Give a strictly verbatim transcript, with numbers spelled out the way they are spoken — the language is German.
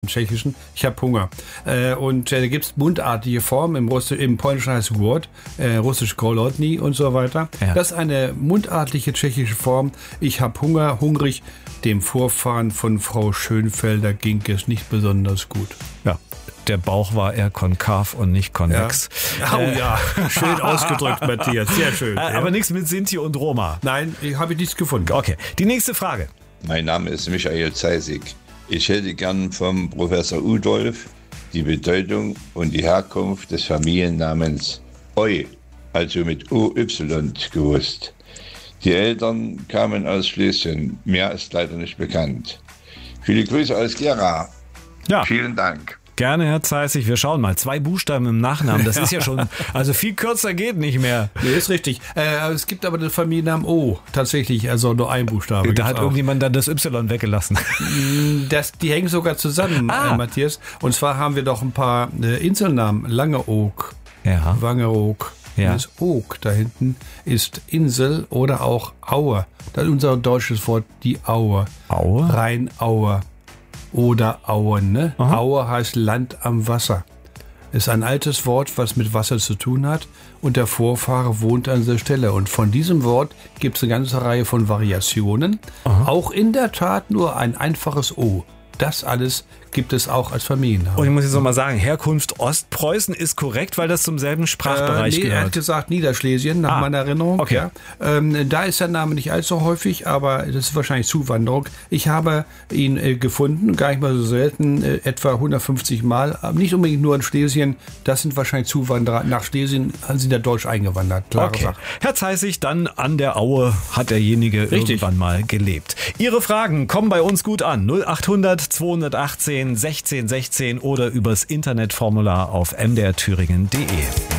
im Tschechischen, ich habe Hunger. Äh, und äh, da gibt es mundartige Formen, im, Russi- im Polnischen heißt Wort, äh, russisch Golodny und so weiter. Ja. Das ist eine mundartliche tschechische Form, ich habe Hunger, hungrig. Dem Vorfahren von Frau Schönfelder ging es nicht besonders gut. Ja. Der Bauch war eher konkav und nicht konvex. Ja. Oh äh. ja, schön ausgedrückt, Matthias, sehr schön. Aber ja. nichts mit Sinti und Roma. Nein, habe ich nichts gefunden. Okay, die nächste Frage. Mein Name ist Michael Zeisig. Ich hätte gern vom Professor Udolf die Bedeutung und die Herkunft des Familiennamens Eu, also mit O Y, gewusst. Die Eltern kamen aus Schlesien, mehr ist leider nicht bekannt. Viele Grüße aus Gera. Ja. Vielen Dank. Gerne, Herr Zeissig. Wir schauen mal. Zwei Buchstaben im Nachnamen, das ist ja schon, also viel kürzer geht nicht mehr. Nee, ist richtig. Äh, es gibt aber den Familiennamen O, tatsächlich, also nur ein Buchstabe. Da hat auch irgendjemand dann das Y weggelassen. Das, die hängen sogar zusammen, ah. äh, Matthias. Und zwar haben wir doch ein paar äh, Inselnamen. Langeoog, ja. Wangeroog. Ja. Das Oog da hinten ist Insel oder auch Aue. Das ist unser deutsches Wort, die Aue. Aue? Rheinaue. Oder Auen, ne? Aha. Aue heißt Land am Wasser. Ist ein altes Wort, was mit Wasser zu tun hat. Und der Vorfahre wohnt an dieser Stelle. Und von diesem Wort gibt es eine ganze Reihe von Variationen. Aha. Auch in der Tat nur ein einfaches O. Das alles gibt es auch als Familiennamen. Und ich muss jetzt noch mal sagen, Herkunft Ostpreußen ist korrekt, weil das zum selben Sprachbereich äh, nee, gehört. Er hat gesagt Niederschlesien, nach ah, meiner Erinnerung. Okay. Ja. Ähm, da ist der Name nicht allzu häufig, aber das ist wahrscheinlich Zuwanderung. Ich habe ihn äh, gefunden, gar nicht mal so selten, äh, etwa hundertfünfzig Mal. Aber nicht unbedingt nur in Schlesien, das sind wahrscheinlich Zuwanderer. Nach Schlesien sind ja Deutsch eingewandert. Klare okay. Sache. Herr Zeissig, dann an der Aue hat derjenige Richtig. irgendwann mal gelebt. Ihre Fragen kommen bei uns gut an. null achthundert zweihundertachtzehn sechzehn sechzehn oder übers Internetformular auf m d r thüringen punkt d e.